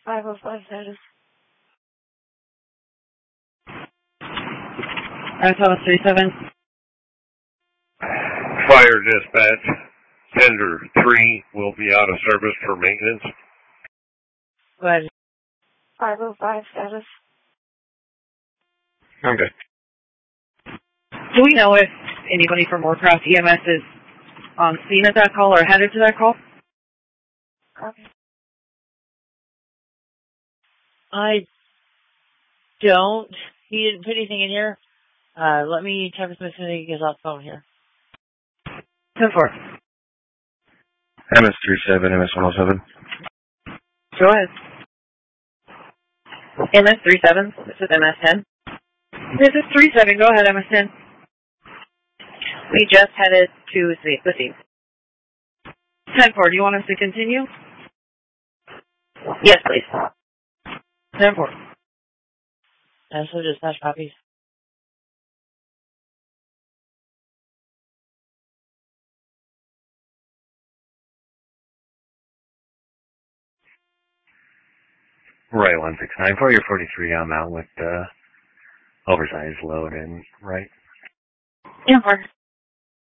505 status. Thomas 37. Fire dispatch. Tender 3 will be out of service for maintenance. Go ahead. 505 status. Okay. Do we know if anybody from Warcraft EMS is on scene at that call or headed to that call? Okay. I don't. He didn't put anything in here. Let me check with Miss Cindy gets off the phone here. 10-4. MS-37, MS-107. Go ahead. MS-37. This is MS-10. This is 37. Go ahead, MS-10. We just headed to the scene. 10-4. Do you want us to continue? Yes, please. 10-4. So dispatch copies. Right, 169 for your 43. I'm out with oversized load and right. Yeah, 4.